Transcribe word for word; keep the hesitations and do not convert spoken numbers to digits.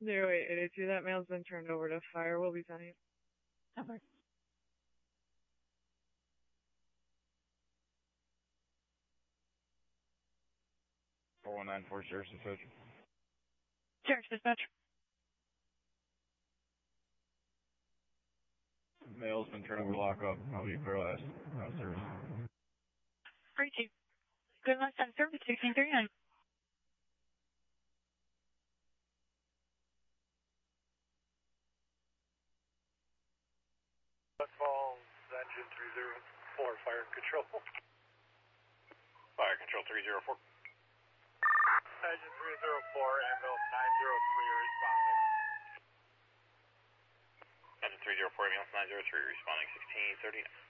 zero eight eight eight two, that mail's been turned over to fire. We'll be sending it. Over. four one nine four, Sheriff's Dispatch. Sheriff's Dispatch. Mail's been turned over to lockup. I'll be paralyzed. Out of service. three two. Good luck on service sixteen thirty-nine. Falls, engine three zero four, fire control. Fire control three zero four. Engine three zero four, ambulance nine zero three responding. Engine three zero four, ambulance nine zero three responding sixteen thirty-nine.